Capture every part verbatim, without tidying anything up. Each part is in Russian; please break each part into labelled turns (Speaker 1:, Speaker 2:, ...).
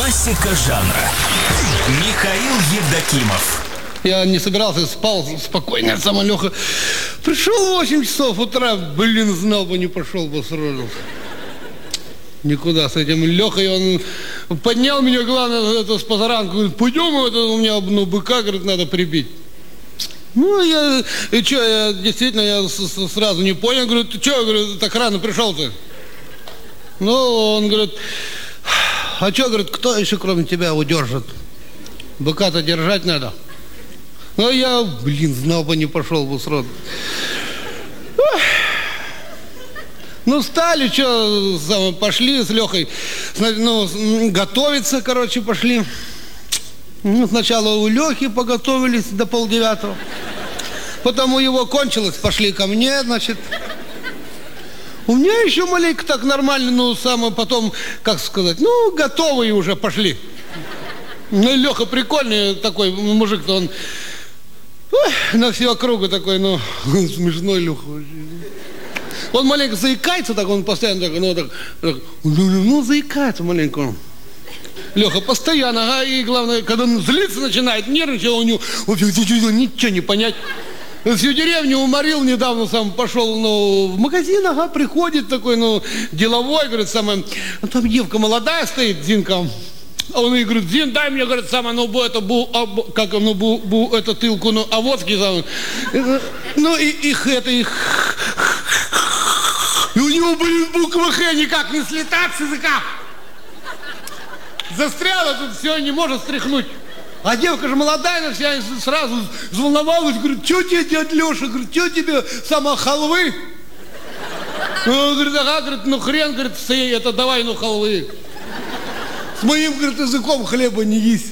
Speaker 1: Классика жанра. Михаил Евдокимов.
Speaker 2: Я не собирался, спал спокойно, сама Леха. Пришел в восемь часов утра, блин, знал бы, не пошел бы сразу. Никуда с этим Лехой, он поднял меня, главное, это, с позаранку, говорит, пойдем, это, у меня ну, быка, говорит, надо прибить. Ну, я, и что, я действительно, я с, с, сразу не понял, говорю, ты что, говорю, так рано пришел-то? Ну, он говорит, а что, говорит, кто еще кроме тебя удержит? Быка-то держать надо. Ну, я, блин, знал бы, не пошел бы сразу. Ну, встали, что, пошли с Лехой, ну, готовиться, короче, пошли. Ну, сначала у Лехи поготовились до полдевятого. Потом у его кончилось, пошли ко мне, значит. У меня еще маленько так нормально, ну, самое потом, как сказать, ну, готовые уже пошли. Ну, Леха прикольный такой мужик-то, он ой, на всю округу такой, ну, смешной Леха. Он маленько заикается, так он постоянно так, ну, так, так ну, ну, заикается маленько. Леха постоянно, ага, и главное, когда он злиться начинает, нервничать, у него ничего не понять. Всю деревню уморил, недавно сам пошел, ну, в магазин, ага, приходит такой, ну, деловой, говорит, самое, ну, там девка молодая стоит, Зинка, а он ей говорит, Зин, дай мне, говорит, самое, ну, это, бу, а, бу, как, ну, бу, бу, это, тылку, ну, а водки, самое, ну, и их, это, их, и у него, блин, буква Х никак не слетает с языка. Застряла тут, все, не может стряхнуть. А девка же молодая, вся сразу взволновалась, говорит, что тебе, дядя Леша, говорит, что тебе, сама халвы? Он говорит, ага, говорит, ну хрен, говорит, сей, это давай, ну халвы. С моим, говорит, языком хлеба не есть.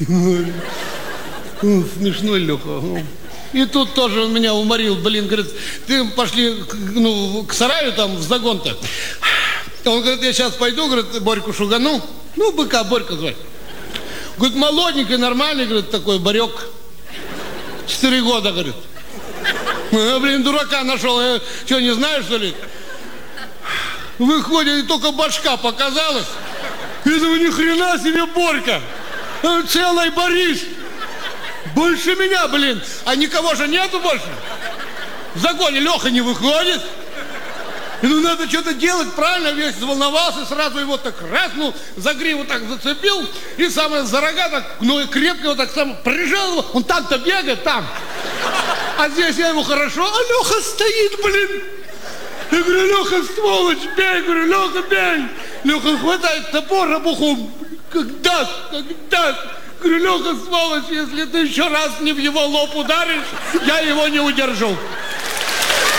Speaker 2: Смешной Леха. И тут тоже он меня уморил, блин, говорит, ты пошли, ну, к сараю там, в загон-то. Он говорит, я сейчас пойду, говорит, Борьку шугану. Ну, быка Борька звать. Говорит, молоденький, нормальный, говорит, такой барек. Четыре года, говорит. Я, блин, дурака нашел. Я что, не знаю, что ли? Выходит, и только башка показалась. Я думаю, ни хрена себе Борька. Целый Борис. Больше меня, блин. А никого же нету больше. В загоне Леха не выходит. И ну надо что-то делать, правильно, весь заволновался, сразу его так раз, ну, за гриву так зацепил, и самое за рога так, ну, и крепко его так сам прижал его, он там-то бегает, там. А здесь я ему хорошо, а Леха стоит, блин. Я говорю, Леха, сволочь, бей, говорю, Леха, бей. Леха хватает топор, обухом, когда, когда. Говорю, Леха, сволочь, если ты еще раз не в его лоб ударишь, я его не удержу.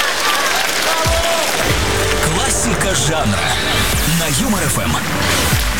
Speaker 1: Классика жанра на Юмор ФМ.